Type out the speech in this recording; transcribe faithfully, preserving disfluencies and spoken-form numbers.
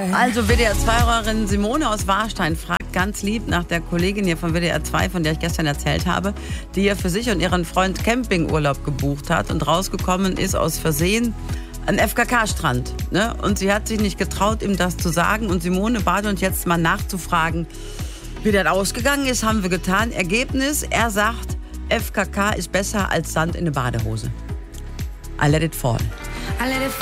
Also W D R zwei-Hörerin Simone aus Warstein fragt ganz lieb nach der Kollegin hier von W D R zwei, von der ich gestern erzählt habe, die ja für sich und ihren Freund Campingurlaub gebucht hat und rausgekommen ist aus Versehen ein F K K-Strand. Ne? Und sie hat sich nicht getraut, ihm das zu sagen. Und Simone bat uns jetzt mal nachzufragen, wie das ausgegangen ist, haben wir getan. Ergebnis, er sagt, F K K ist besser als Sand in eine Badehose. I let it fall. I let it